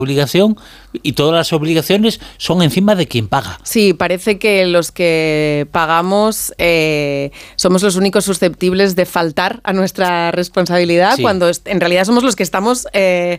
obligación y todas las obligaciones son encima de quien paga. Sí, parece que los que pagamos somos los únicos susceptibles de faltar a nuestra responsabilidad, cuando en realidad somos los que estamos